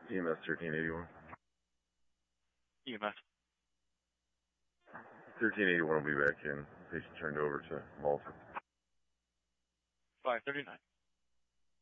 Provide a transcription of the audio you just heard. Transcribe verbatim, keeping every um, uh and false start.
E M S thirteen eighty-one. E M S. thirteen eighty-one will be back in. Patient turned over to Malta. five thirty-nine.